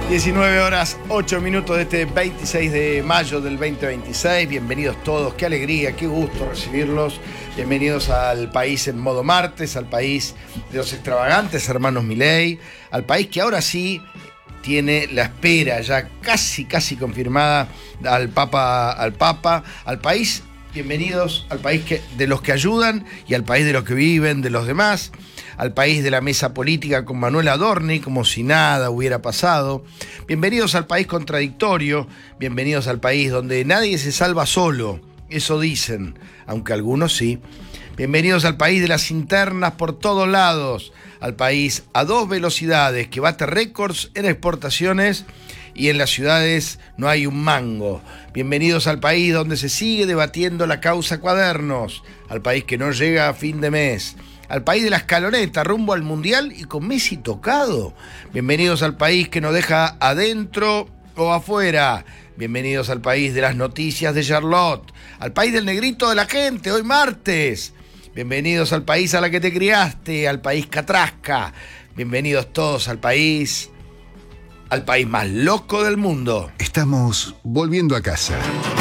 19 horas, 8 minutos de este 26 de mayo del 2026. Bienvenidos todos, qué alegría, qué gusto recibirlos. Bienvenidos al país en modo martes, al país de los extravagantes hermanos Milei, al país que ahora sí tiene la espera ya casi confirmada al Papa, al país. Bienvenidos al país de los que ayudan y al país de los que viven, de los demás. Al país de la mesa política con Manuel Adorni, como si nada hubiera pasado. Bienvenidos al país contradictorio, bienvenidos al país donde nadie se salva solo, eso dicen, aunque algunos sí. Bienvenidos al país de las internas por todos lados, al país a dos velocidades que bate récords en exportaciones y en las ciudades no hay un mango. Bienvenidos al país donde se sigue debatiendo la causa Cuadernos, al país que no llega a fin de mes. Al país de la escaloneta, rumbo al Mundial y con Messi tocado. Bienvenidos al país que nos deja adentro o afuera. Bienvenidos al país de las noticias de Charlotte. Al país del negrito de la gente, hoy martes. Bienvenidos al país a la que te criaste, al país catrasca. Bienvenidos todos al país más loco del mundo. Estamos volviendo a casa.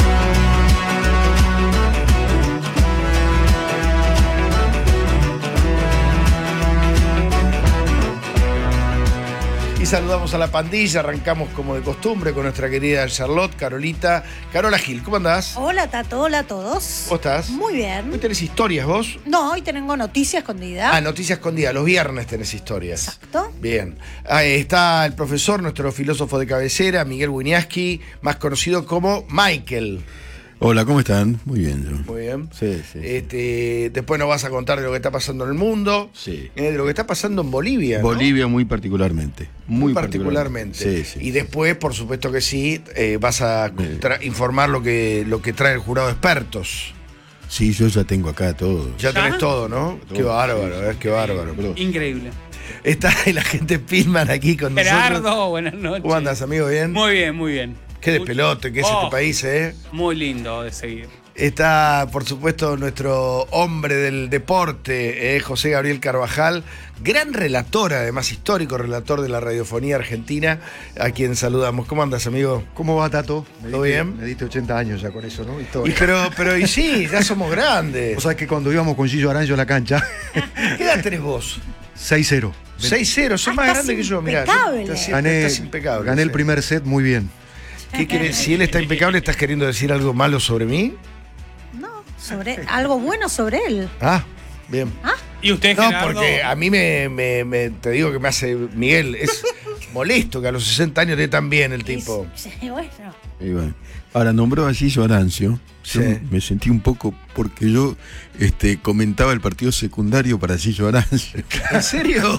Y saludamos a la pandilla, arrancamos como de costumbre con nuestra querida Charlotte, Carola Gil. ¿Cómo andás? Hola Tato, hola a todos. ¿Cómo estás? Muy bien. ¿Hoy tenés historias vos? No, hoy tengo noticia escondida. Ah, noticia escondida, los viernes tenés historias. Exacto. Bien. Ahí está el profesor, nuestro filósofo de cabecera, Miguel Wiñaski, más conocido como Michael. Hola, ¿cómo están? Muy bien, yo. Muy bien. Sí. Después nos vas a contar de lo que está pasando en el mundo. Sí. De lo que está pasando en Bolivia, ¿no? Bolivia muy particularmente. Muy particularmente. Sí. Y después, por supuesto que sí, vas a informar lo que trae el jurado de expertos. Sí, yo ya tengo acá todo. Ya tenés todo, ¿no? Todo, Qué bárbaro, sí. qué bárbaro. Pero Increíble. Está el agente Pillman aquí con nosotros. Gerardo, buenas noches. ¿Cómo andas, amigo? ¿Bien? Muy bien, muy bien. Qué despelote que es este país, ¿eh? Muy lindo de seguir. Está, por supuesto, nuestro hombre del deporte, José Gabriel Carvajal, gran relator, además histórico relator de la radiofonía argentina, a quien saludamos. ¿Cómo andas, amigo? ¿Cómo va, Tato? ¿Todo bien? Me diste 80 años ya con eso, ¿no? Y sí, ya somos grandes. Vos sabés que cuando íbamos con Gillo Aranjo a la cancha... ¿Qué edad tenés vos? 6-0. 6-0, sos más grande que yo, mirá. Estás impecable. Gané el primer set muy bien. ¿Qué querés? Si él está impecable, ¿estás queriendo decir algo malo sobre mí? No, sobre algo bueno sobre él. Ah, bien. ¿Y usted, No, Gerardo? porque a mí te digo que me hace Miguel, es molesto que a los 60 años esté tan bien el tipo. Sí, bueno. y bueno. Ahora nombró a Gillo Arancio. Yo Sí. me sentí un poco porque yo comentaba el partido secundario para Gillo Arancio. ¿En serio?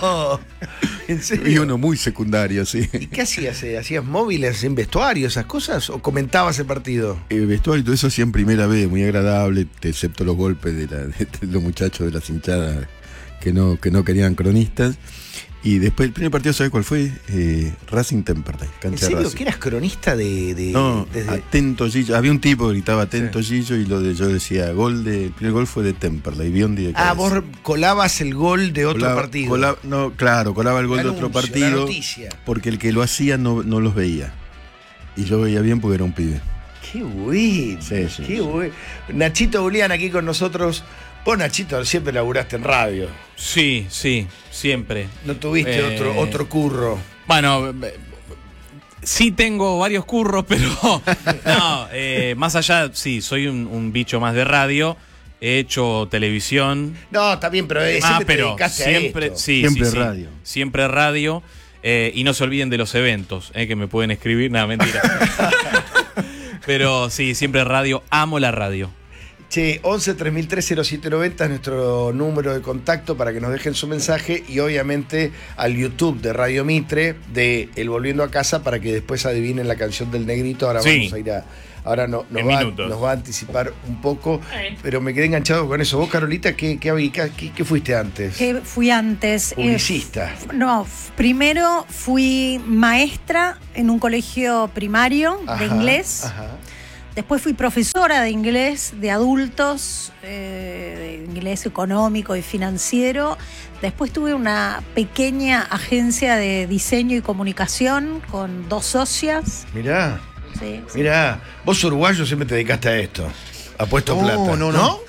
¿En serio? Y uno muy secundario, sí. ¿Y qué hacías? ¿Hacías móviles en vestuario, esas cosas? ¿O comentabas el partido? Vestuario y todo eso hacía en primera vez, muy agradable, excepto los golpes de los muchachos de las hinchadas que no querían cronistas. Y después, el primer partido, ¿sabes cuál fue? Racing Temperley, ¿En cancha serio? Racing. ¿Que eras cronista de No, desde... atento Gillo. Había un tipo que gritaba atento Gillo y yo decía, el primer gol fue de Temperley, Biondi de cabeza. vos colabas el gol de otro Colaba- partido. colaba el gol de otro Anuncio, la partido noticia. porque el que lo hacía no los veía. Y yo veía bien porque era un pibe. Qué bueno, Sí, qué bueno. Nachito Julián aquí con nosotros. Vos, Nachito, siempre laburaste en radio. Sí, siempre. No tuviste otro curro. Bueno, sí tengo varios curros, pero no, más allá, sí, soy un bicho más de radio. He hecho televisión. No, está bien, pero siempre te pero dedicaste siempre, a esto. Siempre radio. Siempre radio. Y no se olviden de los eventos, que me pueden escribir. Nada, mentira. Pero sí, siempre radio. Amo la radio. Che, 11-3003-0790 es nuestro número de contacto para que nos dejen su mensaje y obviamente al YouTube de Radio Mitre de El Volviendo a Casa para que después adivinen la canción del negrito. Ahora Sí. vamos a ir a... Ahora nos va a anticipar un poco, pero me quedé enganchado con eso. Vos, Carolita, ¿qué fuiste antes? Que fui antes. Publicista. Primero fui maestra en un colegio primario de inglés. Ajá. Después fui profesora de inglés de adultos, de inglés económico y financiero. Después tuve una pequeña agencia de diseño y comunicación con 2 socias. Mirá, Sí, sí. mirá. Vos uruguayo siempre te dedicaste a esto. A puesto plata. No.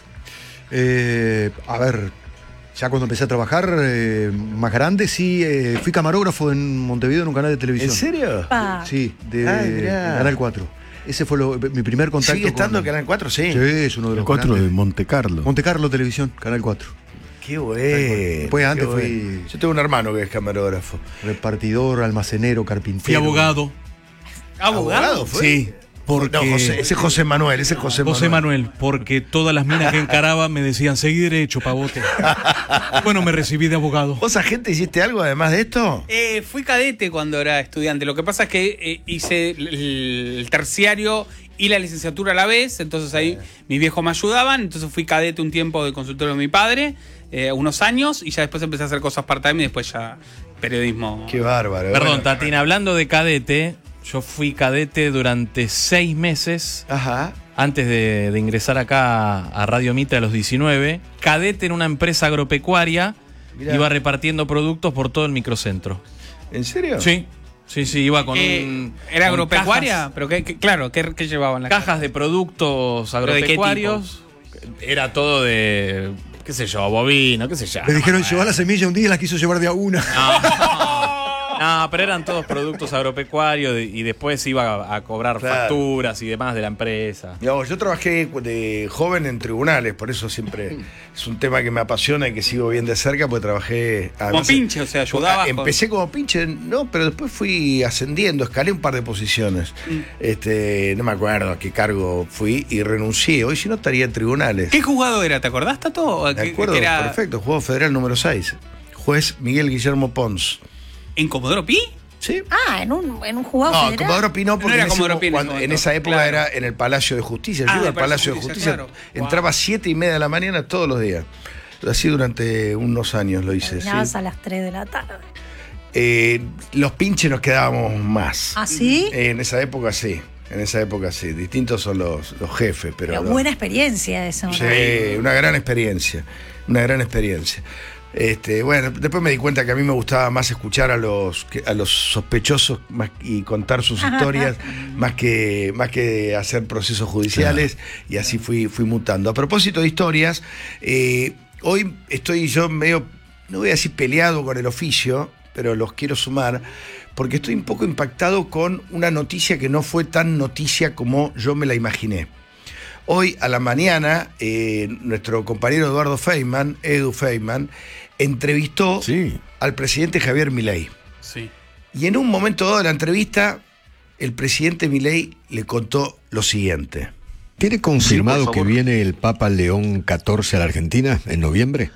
A ver, ya cuando empecé a trabajar más grande, sí, fui camarógrafo en Montevideo en un canal de televisión. ¿En serio? Pa. Sí, de mirá. Canal 4. Ese fue mi primer contacto. ¿Sigue estando con Canal 4? Sí. Sí, es uno de El los 4 de canales. Monte Carlo. Monte Carlo Televisión, Canal 4. Qué bueno. Después antes qué fui- bueno. Yo tengo un hermano que es camarógrafo. Repartidor, almacenero, carpintero. Fui abogado. ¿Abogado fue? Sí, porque... No, ese es José Manuel, ese es José Manuel. José Manuel, porque todas las minas que encaraba me decían, seguí derecho, pavote. Bueno, me recibí de abogado. ¿Vos, agente, hiciste algo además de esto? Fui cadete cuando era estudiante. Lo que pasa es que hice el terciario y la licenciatura a la vez. Entonces ahí mis viejos me ayudaban. Entonces fui cadete un tiempo de consultorio de mi padre, unos años, y ya después empecé a hacer cosas part-time y después ya periodismo. Qué bárbaro. Perdón, Bueno. Tatina, hablando de cadete, yo fui cadete durante 6 meses Ajá. antes de ingresar acá a Radio Mitre a los 19. Cadete en una empresa agropecuaria, Mirá. iba repartiendo productos por todo el microcentro. ¿En serio? Sí, iba con ¿Era con agropecuaria? cajas- Pero ¿qué llevaban la cajas de productos ¿Pero de qué agropecuarios. Era todo de, qué sé yo, bovino, qué sé yo. Le dijeron llevar la semilla un día y la quiso llevar de a una. No, pero eran todos productos agropecuarios y después iba a cobrar Claro. facturas y demás de la empresa. Digamos, yo trabajé de joven en tribunales, por eso siempre es un tema que me apasiona y que sigo bien de cerca, porque trabajé... Como además, pinche, o sea, ayudabas. Empecé como pinche, no, pero después fui ascendiendo, escalé un par de posiciones. No me acuerdo a qué cargo fui y renuncié. Hoy si no estaría en tribunales. ¿Qué juzgado era? ¿Te acordás, Tato? Me acuerdo, perfecto, Juzgado Federal número 6. Juez Miguel Guillermo Pons. ¿En Comodoro Pi? ¿Sí? En un juzgado No, federal. Comodoro Pi no, porque No era en, ese Comodoro mo- Pi en ese cuando- en momento, esa época claro. era en el Palacio de Justicia. Yo Ah, iba al el Palacio de Justicia, claro. entraba a 7:30 de la mañana todos los días. Así durante unos años lo hice. Terminabas Sí. a las 3 de la tarde. Los pinches nos quedábamos más. ¿Ah, sí? En esa época sí. Distintos son los jefes, pero. Pero buena experiencia eso, ¿no? Sí, una gran experiencia. Una gran experiencia. Bueno, después me di cuenta que a mí me gustaba más escuchar a los sospechosos y contar sus historias más que hacer procesos judiciales, y así fui mutando. A propósito de historias, hoy estoy yo medio, no voy a decir peleado con el oficio, pero los quiero sumar, porque estoy un poco impactado con una noticia que no fue tan noticia como yo me la imaginé. Hoy a la mañana, nuestro compañero Edu Feynman, entrevistó Sí. al presidente Javier Milei. Sí. Y en un momento dado de la entrevista, el presidente Milei le contó lo siguiente. ¿Tiene confirmado Sí, por que favor. viene el Papa León XIV a la Argentina en noviembre?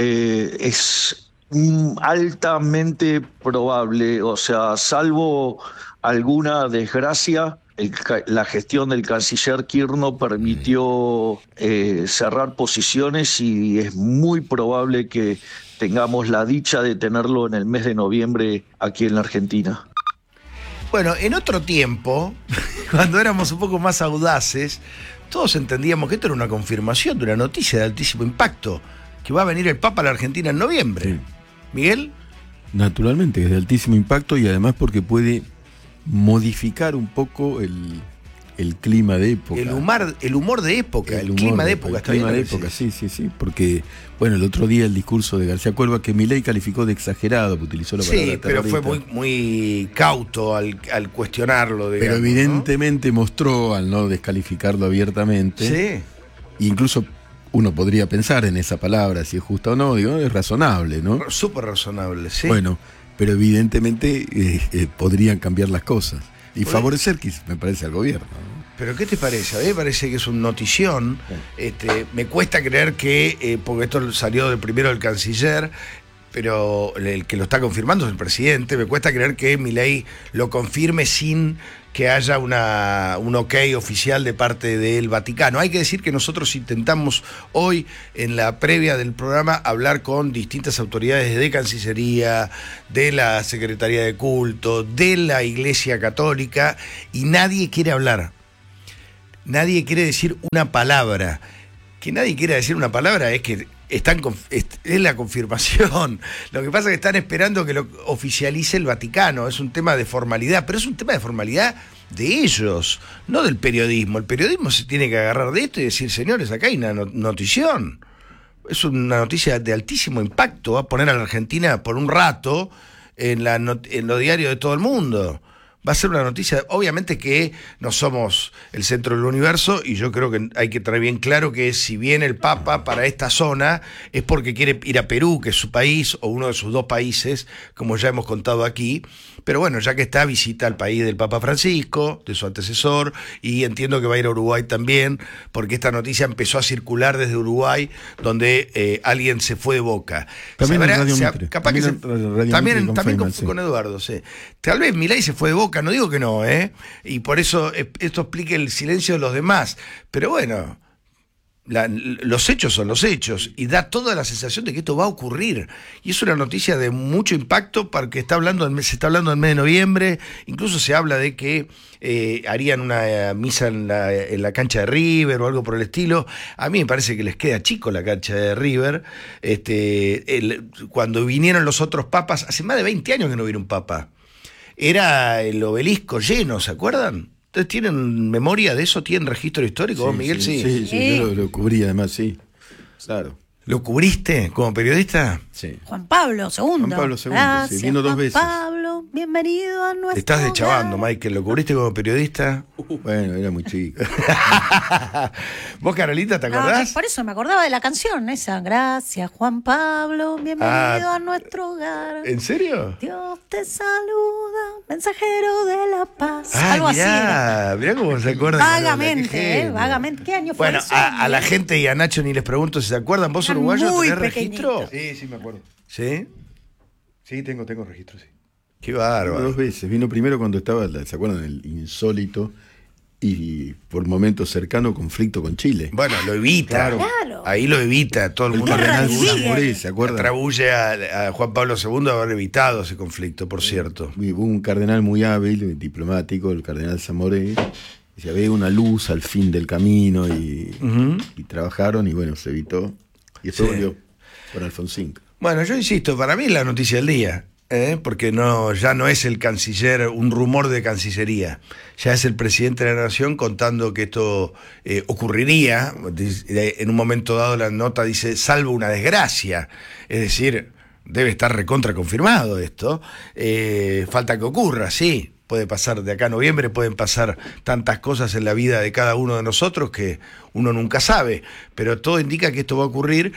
Es altamente probable, o sea, salvo alguna desgracia, la gestión del canciller Kirchner permitió cerrar posiciones y es muy probable que tengamos la dicha de tenerlo en el mes de noviembre aquí en la Argentina. Bueno, en otro tiempo, cuando éramos un poco más audaces, todos entendíamos que esto era una confirmación de una noticia de altísimo impacto, que va a venir el Papa a la Argentina en noviembre. Sí. ¿Miguel? Naturalmente, es de altísimo impacto y además porque puede modificar un poco el clima de época. El humor de época, el clima de época. El clima de época, sí, porque, bueno, el otro día el discurso de García Cuerva, que Milei calificó de exagerado, que utilizó la palabra Sí, pero fue terrorista. muy cauto al cuestionarlo. Pero digamos, evidentemente mostró, al no descalificarlo ¿no? abiertamente, Sí, incluso uno podría pensar en esa palabra, si es justa o no, digo, es razonable, ¿no? súper razonable, sí. Bueno, pero evidentemente podrían cambiar las cosas y Podría- favorecer, me parece, al gobierno, ¿no? ¿Pero qué te parece? A mí me parece que es un notición. Me cuesta creer que, porque esto salió primero del canciller, pero el que lo está confirmando es el presidente, me cuesta creer que Milei lo confirme sin que haya un ok oficial de parte del Vaticano. Hay que decir que nosotros intentamos hoy, en la previa del programa, hablar con distintas autoridades de Cancillería, de la Secretaría de Culto, de la Iglesia Católica, y nadie quiere hablar. nadie quiere decir una palabra. Que nadie quiera decir una palabra es que es la confirmación. Lo que pasa es que están esperando que lo oficialice el Vaticano. Es un tema de formalidad, pero es un tema de formalidad de ellos, no del periodismo. El periodismo se tiene que agarrar de esto y decir, señores, acá hay una notición. Es una noticia de altísimo impacto. Va a poner a la Argentina por un rato en los diarios de todo el mundo. Va a ser una noticia, obviamente que no somos el centro del universo, y yo creo que hay que traer bien claro que si viene el Papa para esta zona es porque quiere ir a Perú, que es su país, o uno de sus 2 países, como ya hemos contado aquí. Pero bueno, ya que está, visita al país del Papa Francisco, de su antecesor, y entiendo que va a ir a Uruguay también, porque esta noticia empezó a circular desde Uruguay, donde alguien se fue de Boca. También en Radio Mitre. Capaz también que Radio Mitre también Feynman, con Eduardo, sí. Tal vez Milei se fue de Boca, no digo que no, y por eso esto explica el silencio de los demás. Pero bueno, los hechos son los hechos, y da toda la sensación de que esto va a ocurrir, y es una noticia de mucho impacto porque se está hablando del mes de noviembre. Incluso se habla de que harían una misa en la cancha de River o algo por el estilo. A mí me parece que les queda chico la cancha de River. Cuando vinieron los otros papas, hace más de 20 años que no vino un papa, era el obelisco lleno, ¿se acuerdan? ¿Ustedes tienen memoria de eso? ¿Tienen registro histórico? ¿Vos, Miguel? Sí, yo lo cubrí además, sí. Claro. ¿Lo cubriste como periodista? Sí. Juan Pablo II. Juan Pablo II, Gracias, sí, vino 2 Juan veces. Pablo, bienvenido a nuestro Estás deschavando, hogar. Michael. ¿Lo cubriste como periodista? Bueno, era muy chico. ¿Vos, Carolita, te No, acordás? por eso me acordaba de la canción esa. Gracias, Juan Pablo, bienvenido a nuestro hogar. ¿En serio? Dios te saluda, mensajero de la paz. Algo así. Mirá cómo se acuerdan. Vagamente, vagamente. ¿Qué año fue Bueno, eso? a la gente y a Nacho ni les pregunto si se acuerdan. ¿Vos, Eran uruguayos, muy tenés registro? Sí, me acuerdo. ¿Sí? Sí, tengo registro, sí. Qué Vino bárbaro. 2 veces. Vino primero cuando estaba, ¿se acuerdan? El insólito y por momentos cercano conflicto con Chile. Bueno, lo evita. Claro. Ahí lo evita. Todo el El mundo cardenal Rodríguez. Funes Moré, ¿se acuerdan? atribuye a Juan Pablo II haber evitado ese conflicto, por cierto. Hubo un cardenal muy hábil, diplomático, el cardenal Zamoré. Se ve una luz al fin del camino y trabajaron y bueno, se evitó. Y después Sí. volvió con Alfonsín. Bueno, yo insisto, para mí es la noticia del día, porque ya no es el canciller, un rumor de Cancillería, ya es el presidente de la Nación contando que esto ocurriría. En un momento dado la nota dice, salvo una desgracia, es decir, debe estar recontra confirmado esto. Falta que ocurra, sí. Puede pasar de acá a noviembre, pueden pasar tantas cosas en la vida de cada uno de nosotros que uno nunca sabe, pero todo indica que esto va a ocurrir,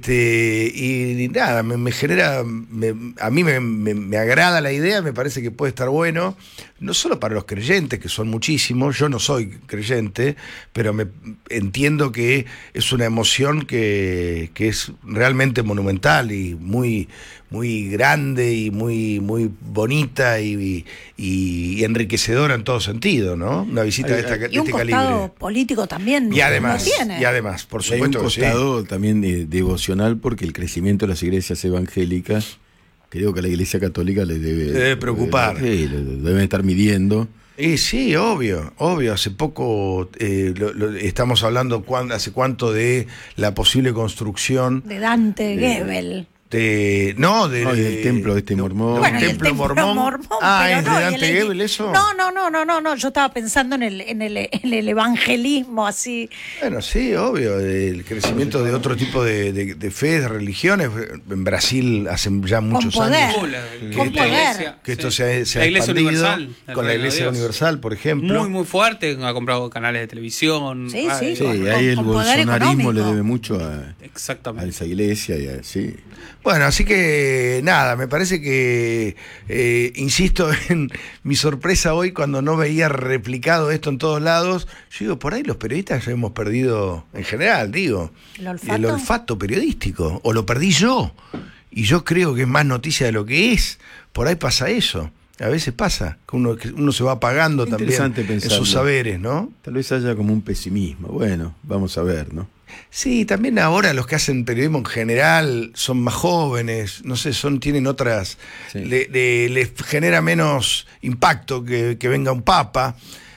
y nada, me genera, a mí me agrada la idea, me parece que puede estar bueno, no solo para los creyentes, que son muchísimos. Yo no soy creyente, pero entiendo que es una emoción que es realmente monumental y muy, muy grande y muy, muy bonita y enriquecedora en todo sentido, ¿no? Una visita de Y un este costado calibre. político también. Y además, tiene. por Hay un supuesto que sí. costado también devocional porque el crecimiento de las iglesias evangélicas, creo que a la iglesia católica le debe preocupar. Sí, le deben estar midiendo. Sí, obvio. Hace poco estamos hablando hace cuánto de la posible construcción De Dante Gebel. del templo mormón. Bueno, y el templo mormón. pero ¿Es de no, y Dante el- Gebel eso? No, yo estaba pensando en el evangelismo así. Bueno, sí, obvio, el crecimiento de otro tipo de fe, de religiones. En Brasil hace ya muchos poder. años Con poder. Iglesia, que esto sí. se ha La Iglesia expandido Universal, el con la Reino de Iglesia Dios. Universal, por ejemplo. Muy, muy fuerte, ha comprado canales de televisión. Sí, radio. sí. Sí, ahí el con poder bolsonarismo económico. le debe mucho a Exactamente. esa iglesia y así. Bueno, así que nada, me parece que, insisto en mi sorpresa hoy cuando no veía replicado esto en todos lados. Yo digo, por ahí los periodistas ya hemos perdido, en general, digo, ¿El olfato? periodístico, o lo perdí yo. Y yo creo que es más noticia de lo que es. Por ahí pasa eso. A veces pasa, que uno se va apagando también Interesante en pensarlo. sus saberes, ¿no? Tal vez haya como un pesimismo. Bueno, vamos a ver, ¿no? Sí, también ahora los que hacen periodismo en general son más jóvenes, no sé, tienen otras, Sí. les genera menos impacto que venga un papa.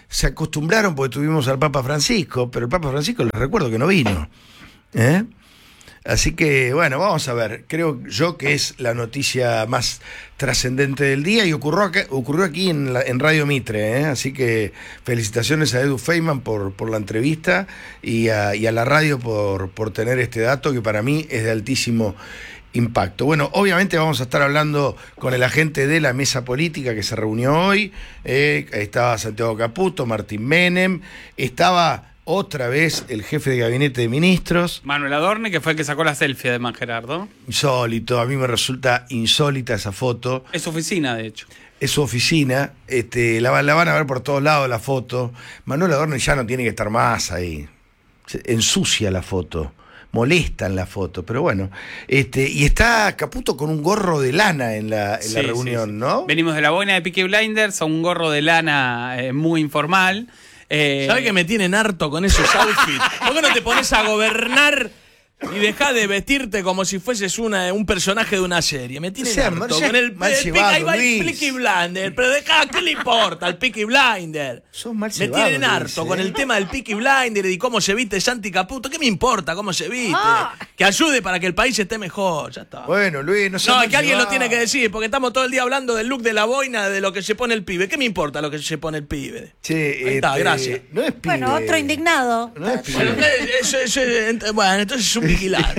se acostumbraron porque tuvimos al Papa Francisco, pero el Papa Francisco les recuerdo que no vino. ¿Eh? Así que, bueno, vamos a ver. Creo yo que es la noticia más trascendente del día y ocurrió aquí en Radio Mitre. Así que felicitaciones a Edu Feynman por la entrevista y a la radio por tener este dato que para mí es de altísimo impacto. Bueno, obviamente vamos a estar hablando con el agente de la mesa política que se reunió hoy. Estaba Santiago Caputo, Martín Menem, estaba otra vez el jefe de gabinete de ministros. Manuel Adorni, que fue el que sacó la selfie además, Gerardo. Insólito, a mí me resulta insólita esa foto. Es su oficina, de hecho. Es su oficina, la van a ver por todos lados la foto. Manuel Adorni ya no tiene que estar más ahí. Ensucia la foto, molesta en la foto, pero bueno. Y está Caputo con un gorro de lana en la reunión, ¿no? Venimos de la boina de Peaky Blinders a un gorro de lana muy informal. ¿Sabes que me tienen harto con esos outfits? ¿Por qué no te pones a gobernar y dejás de vestirte como si fueses un personaje de una serie? Me tienen harto con el llevado, ahí va el Luis. Peaky Blinder. Pero dejá, ¿qué le importa al Peaky Blinder? Sos mal Me llevado, tienen harto Luis, con el tema del Peaky Blinder y cómo se viste Santi Caputo. ¿Qué me importa cómo se viste? Que ayude para que el país esté mejor. Ya está. Bueno, Luis, no sé. No, es que alguien lo tiene que decir, porque estamos todo el día hablando del look de la boina, de lo que se pone el pibe. ¿Qué me importa lo que se pone el pibe? Che, Ahí está, gracias. No es pibe. Bueno, otro indignado. No es pibe. Bueno, entonces es un vigilar.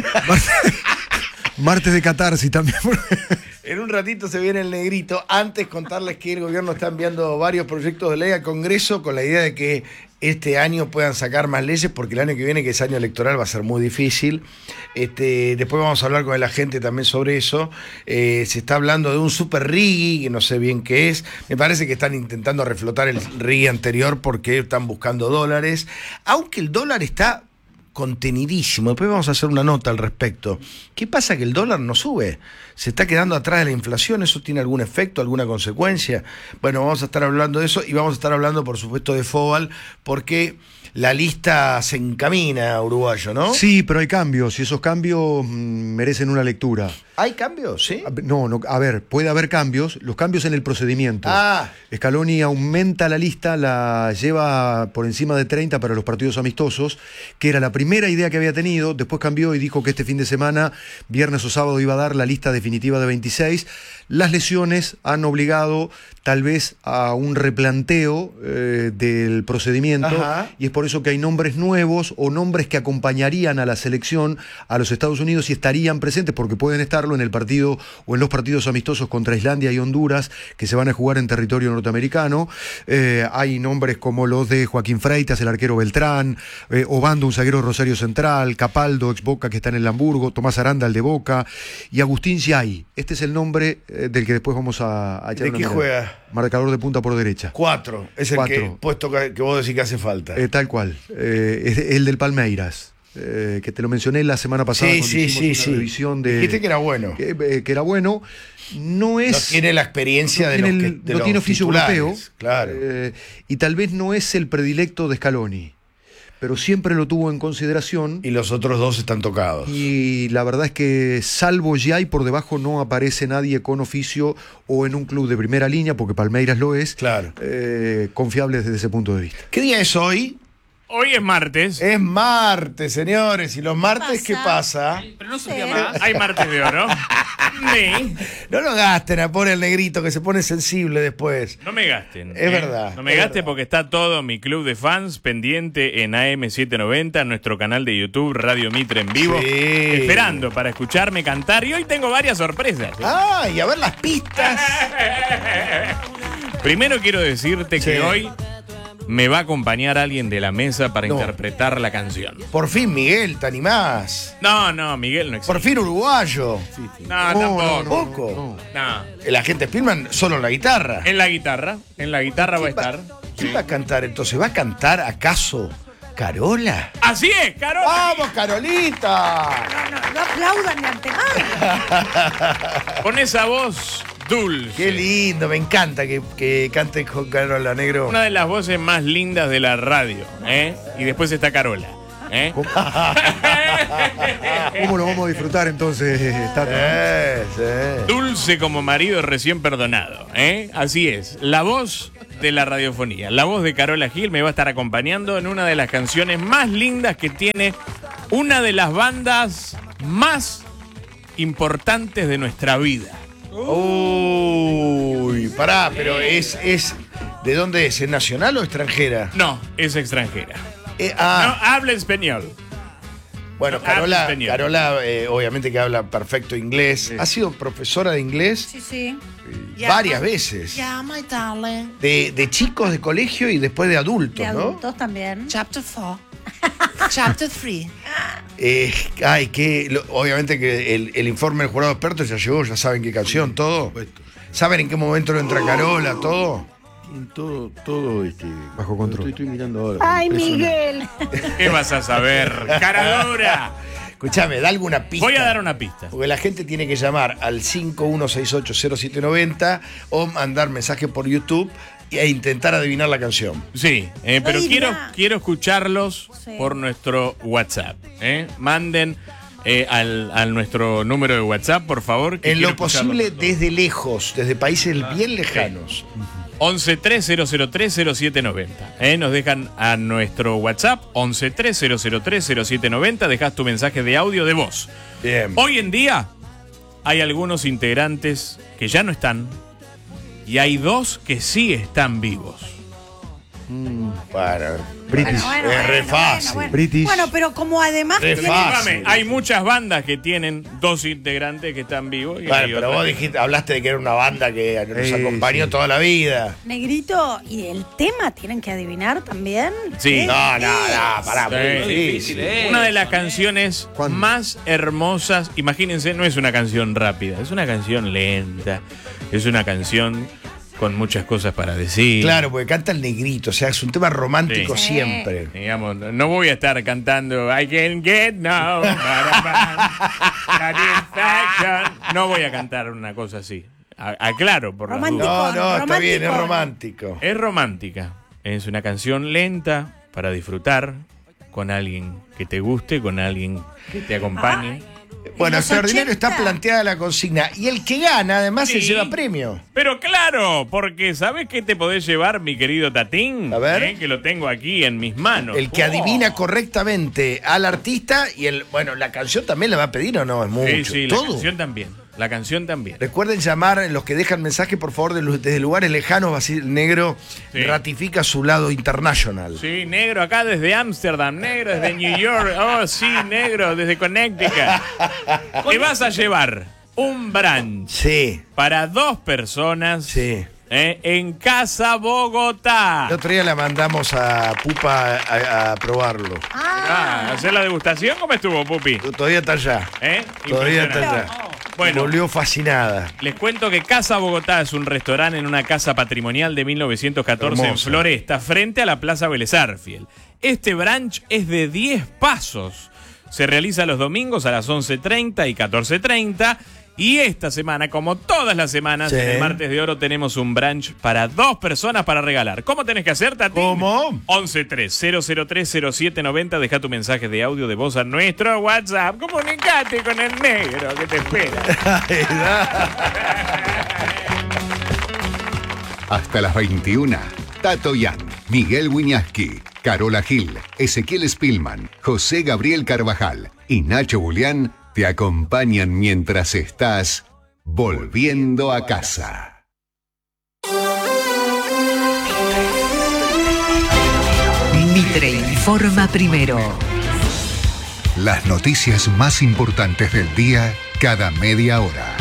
Martes de catarsis también. En un ratito se viene el negrito. Antes contarles que el gobierno está enviando varios proyectos de ley al Congreso con la idea de que este año puedan sacar más leyes, porque el año que viene, que es año electoral, va a ser muy difícil. Después vamos a hablar con la gente también sobre eso. Se está hablando de un super RIGI, que no sé bien qué es. Me parece que están intentando reflotar el RIGI anterior porque están buscando dólares. Aunque el dólar está contenidísimo. Después vamos a hacer una nota al respecto. ¿Qué pasa? Que el dólar no sube. Se está quedando atrás de la inflación. ¿Eso tiene algún efecto, alguna consecuencia? Bueno, vamos a estar hablando de eso y vamos a estar hablando, por supuesto, de Fobal, porque la lista se encamina a uruguayo, ¿no? Sí, pero hay cambios y esos cambios merecen una lectura. ¿Hay cambios? ¿Sí? No, a ver, puede haber cambios, los cambios en el procedimiento. Scaloni aumenta la lista, la lleva por encima de 30 para los partidos amistosos, que era la primera idea que había tenido, después cambió y dijo que este fin de semana, viernes o sábado, iba a dar la lista definitiva de 26. Las lesiones han obligado tal vez a un replanteo del procedimiento. Ajá. Y es por eso que hay nombres nuevos o nombres que acompañarían a la selección a los Estados Unidos y estarían presentes porque pueden estarlo en el partido o en los partidos amistosos contra Islandia y Honduras que se van a jugar en territorio norteamericano. Hay nombres como los de Joaquín Freitas, el arquero Beltrán, Obando, un zaguero de Rosario Central, Capaldo, ex Boca, que está en el Hamburgo, Tomás Aranda, el de Boca, y Agustín Giai. Este es el nombre del que después vamos a echar. ¿De qué juega? Marcador de punta por derecha. 4, es el puesto que vos decís que hace falta. Tal cual, es el del Palmeiras. Que te lo mencioné la semana pasada cuando hicimos una revisión de... Dijiste que era bueno. Que era bueno. No es... No tiene la experiencia de no tiene oficio europeo. Claro. Y tal vez no es el predilecto de Scaloni, pero siempre lo tuvo en consideración. Y los otros dos están tocados. Y la verdad es que salvo Giai, por debajo no aparece nadie con oficio o en un club de primera línea, porque Palmeiras lo es. Claro. Confiable desde ese punto de vista. ¿Qué día es hoy? Hoy es martes. Es martes, señores. ¿Y los martes qué pasa? Pero no se llama. Hay martes de oro. Sí. No lo gasten a poner el negrito que se pone sensible después. No me gasten. Es verdad. No me gasten porque está todo mi club de fans pendiente en AM790, en nuestro canal de YouTube, Radio Mitre en vivo. Sí. Esperando para escucharme cantar. Y hoy tengo varias sorpresas. Y a ver las pistas. Primero quiero decirte que hoy me va a acompañar alguien de la mesa para interpretar la canción. Por fin, Miguel, te animás. No, Miguel no existe. Por fin, uruguayo. No, tampoco. No. El agente Spillman solo en la guitarra. En la guitarra va a estar. ¿Quién va a cantar entonces? ¿Va a cantar acaso Carola? Así es, Carola. ¡Vamos, Carolita! No aplaudan de antemano. Con esa voz dulce. Qué lindo, me encanta que cantes con Carola, negro. Una de las voces más lindas de la radio, ¿eh? Y después está Carola, ¿eh? ¿Cómo lo vamos a disfrutar entonces, Tato? Dulce como marido recién perdonado, ¿eh? Así es. La voz de la radiofonía. La voz de Carola Gil me va a estar acompañando en una de las canciones más lindas que tiene una de las bandas más importantes de nuestra vida. Uy, pará, pero es ¿de dónde es? ¿Es nacional o extranjera? No, es extranjera. No habla español. Bueno, No, Carola, habla español. obviamente que habla perfecto inglés. ¿Ha sido profesora de inglés? Sí, sí. Varias veces. Yeah, my darling. De chicos de colegio y después de adultos, De ¿no? adultos también. Chapter 4. Chapter 3. Obviamente que el informe del jurado experto ya llegó, ya saben qué canción, todo. ¿Saben en qué momento lo entra Carola, todo? Todo Bajo control. Estoy mirando ahora. ¡Ay, Miguel! ¿Qué vas a saber? ¡Cara dura! Escuchame, da alguna pista. Voy a dar una pista. Porque la gente tiene que llamar al 51680790 o mandar mensaje por YouTube e intentar adivinar la canción. Sí, pero Ay, quiero escucharlos Sí. por nuestro WhatsApp. Manden al nuestro número de WhatsApp, por favor. Que En quiero lo posible escucharlos todos. desde lejos, desde países bien lejanos. 1130030790. Nos dejan a nuestro WhatsApp 1130030790. Dejas tu mensaje de audio de voz. Bien. Hoy en día hay algunos integrantes que ya no están y hay dos que sí están vivos. Para. British. Es re fácil. British. Bueno, pero como además Re tiene- fácil. Discúlpame, hay muchas bandas que tienen dos integrantes que están vivos. Y Vale, hay pero otras vos que- hablaste de que era una banda que nos acompañó sí. toda la vida. Negrito, ¿y el tema tienen que adivinar también? Sí. No, pará. Sí. Muy difícil. Una de las canciones ¿Cuándo? más hermosas, imagínense, no es una canción rápida, es una canción lenta, es una canción con muchas cosas para decir. Claro, porque canta el negrito, o sea, es un tema romántico Sí. siempre. Digamos, no voy a estar cantando I can get no satisfaction. No voy a cantar una cosa así. Aclaro por la Romántico. duda. No, está bien, es Romántico. romántico. Es romántica. Es una canción lenta para disfrutar con alguien que te guste, con alguien que te acompañe. Bueno, los extraordinario 80. está planteada la consigna. Y el que gana, además, se Sí. lleva premio. Pero claro, porque ¿sabes qué te podés llevar, mi querido Tatín? A ver. Que lo tengo aquí en mis manos. El que adivina correctamente al artista y la canción también le va a pedir o no, es mucho. Sí, sí, la Todo. canción también. La canción también. Recuerden llamar, los que dejan mensaje, por favor, desde lugares lejanos. Basil Negro Sí. ratifica su lado internacional. Sí, negro acá desde Ámsterdam, negro desde New York. Oh, sí, negro desde Connecticut. Te vas a llevar un brunch Sí, para dos personas sí. en Casa Bogotá. El otro día la mandamos a Pupa a probarlo. ¿Hacer la degustación? ¿Cómo estuvo, Pupi? Todavía está allá. Todavía está Impresionante. allá. Bueno, Volvió fascinada. les cuento que Casa Bogotá es un restaurante en una casa patrimonial de 1914 en Hermoso. Floresta, frente a la Plaza Vélez Arfiel. Este brunch es de 10 pasos. Se realiza los domingos a las 11:30 y 14:30. Y esta semana, como todas las semanas, Sí. en el Martes de Oro tenemos un brunch para dos personas para regalar. ¿Cómo tenés que hacer, Tati? ¿Cómo? 1130030790. Deja tu mensaje de audio de voz a nuestro WhatsApp. Comunicate con el negro que te espera. Hasta las 21. Tato Yan, Miguel Wiñaski, Carola Gil, Ezequiel Spillman, José Gabriel Carvajal y Nacho Julián te acompañan mientras estás volviendo a casa. Mitre informa primero. Las noticias más importantes del día cada media hora.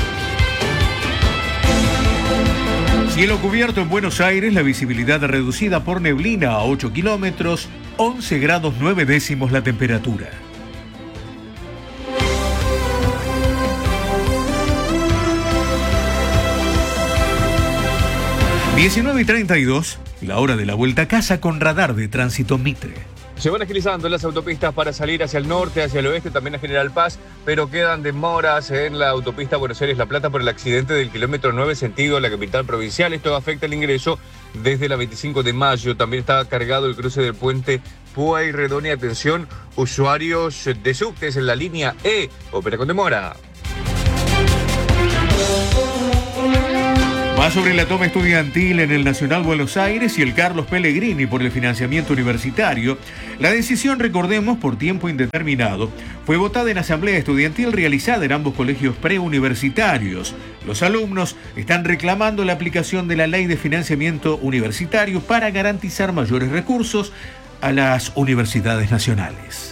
Cielo cubierto en Buenos Aires, la visibilidad reducida por neblina a 8 kilómetros, 11 grados 9 décimos la temperatura. (19:32), la hora de la vuelta a casa con radar de tránsito Mitre. Se van agilizando las autopistas para salir hacia el norte, hacia el oeste, también a General Paz, pero quedan demoras en la autopista Buenos Aires-La Plata por el accidente del kilómetro 9 sentido a la capital provincial. Esto afecta el ingreso desde la 25 de mayo. También está cargado el cruce del puente Pueyrredón y atención, usuarios de subtes en la línea E. Opera con demora. Más sobre la toma estudiantil en el Nacional Buenos Aires y el Carlos Pellegrini por el financiamiento universitario. La decisión, recordemos, por tiempo indeterminado, fue votada en asamblea estudiantil realizada en ambos colegios preuniversitarios. Los alumnos están reclamando la aplicación de la Ley de Financiamiento Universitario para garantizar mayores recursos a las universidades nacionales.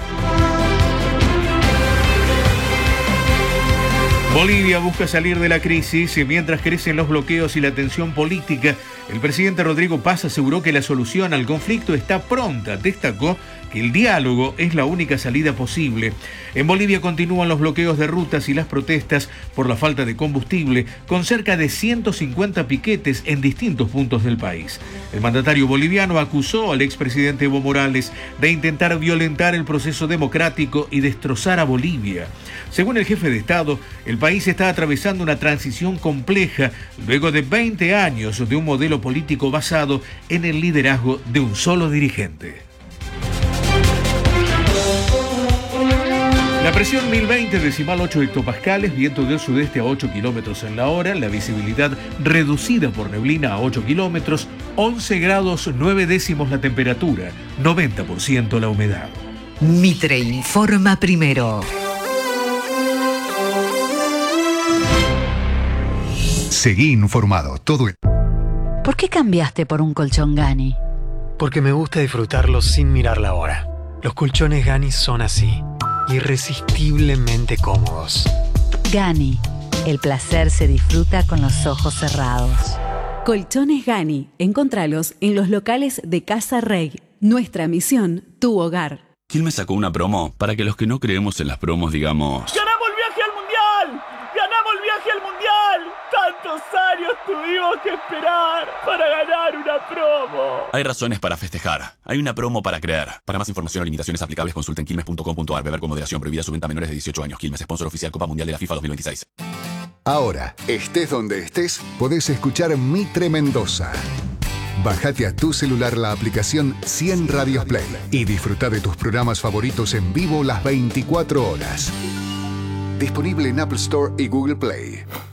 Bolivia busca salir de la crisis y mientras crecen los bloqueos y la tensión política, el presidente Rodrigo Paz aseguró que la solución al conflicto está pronta. Destacó que el diálogo es la única salida posible. En Bolivia continúan los bloqueos de rutas y las protestas por la falta de combustible, con cerca de 150 piquetes en distintos puntos del país. El mandatario boliviano acusó al expresidente Evo Morales de intentar violentar el proceso democrático y destrozar a Bolivia. Según el jefe de Estado, el país está atravesando una transición compleja luego de 20 años de un modelo político basado en el liderazgo de un solo dirigente. La presión 1020 decimal 8 hectopascales, viento del sudeste a 8 kilómetros en la hora, la visibilidad reducida por neblina a 8 kilómetros, 11 grados 9 décimos la temperatura, 90% la humedad. Mitre informa primero. Seguí informado. ¿Por qué cambiaste por un colchón Gani? Porque me gusta disfrutarlo sin mirar la hora. Los colchones Gani son así, irresistiblemente cómodos. Gani, el placer se disfruta con los ojos cerrados. Colchones Gani, encontralos en los locales de Casa Rey. Nuestra misión, tu hogar. Quilmes sacó una promo para que los que no creemos en las promos digamos... ¡Ganamos el viaje al Mundial! ¡Ganamos el viaje al Mundial! ¡Tantos años tuvimos que esperar para ganar una promo! Hay razones para festejar. Hay una promo para creer. Para más información o limitaciones aplicables, consulten quilmes.com.ar. Beber con moderación. Prohibida su venta a menores de 18 años. Quilmes, sponsor oficial Copa Mundial de la FIFA 2026. Ahora, estés donde estés, podés escuchar Mitre Mendoza. Bájate a tu celular la aplicación 100 Radios Play y disfruta de tus programas favoritos en vivo las 24 horas. Disponible en Apple Store y Google Play.